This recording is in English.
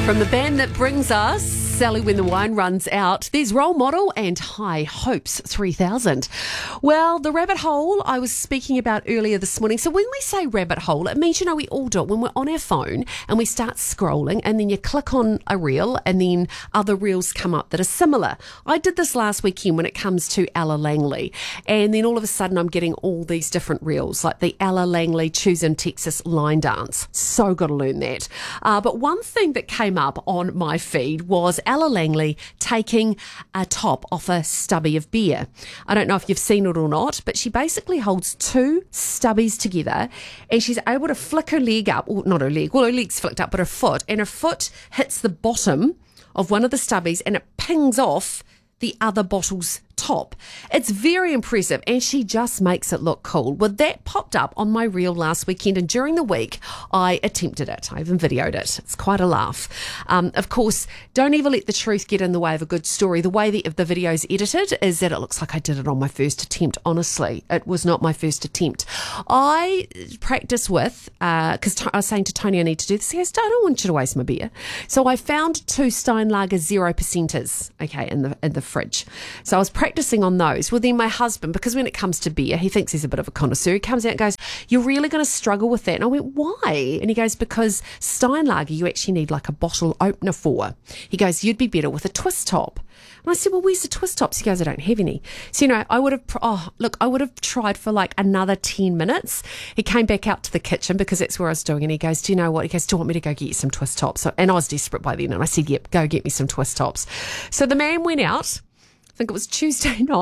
From the band that brings us Sally When the Wine Runs Out, there's Role Model and High Hopes 3000. Well, the rabbit hole I was speaking about earlier this morning. So when we say rabbit hole, it means, we all do it when we're on our phone and we start scrolling and then you click on a reel and then other reels come up that are similar. I did this last weekend when it comes to Ella Langley, and then all of a sudden I'm getting all these different reels, like the Ella Langley Choose in Texas line dance. So got to learn that. But one thing that came up on my feed was Ella Langley taking a top off a stubby of beer. I don't know if you've seen it or not, but she basically holds two stubbies together and she's able to flick her leg up, or not her leg, well, her leg's flicked up, but her foot, and her foot hits the bottom of one of the stubbies and it pings off the other bottle's top. It's very impressive and she just makes it look cool. Well, that popped up on my reel last weekend, and during the week I attempted it. I even videoed it. It's quite a laugh. Of course, don't ever let the truth get in the way of a good story. The way the video's edited is that it looks like I did it on my first attempt. Honestly, it was not my first attempt. I practice with, because I was saying to Tony I need to do this. He goes, I don't want you to waste my beer. So I found two Steinlager 0%ers, okay, in the fridge. So I was practicing on those. Well, then my husband, because when it comes to beer, he thinks he's a bit of a connoisseur, he comes out and goes, you're really going to struggle with that. And I went, why? And he goes, because Steinlager, you actually need like a bottle opener for. He goes, you'd be better with a twist top. And I said, well, where's the twist tops? He goes, I don't have any. So, I would have tried for like another 10 minutes. He came back out to the kitchen because that's where I was doing. And he goes, do you know what? He goes, do you want me to go get you some twist tops? So, and I was desperate by then. And I said, yep, go get me some twist tops. So the man went out. I think it was Tuesday night.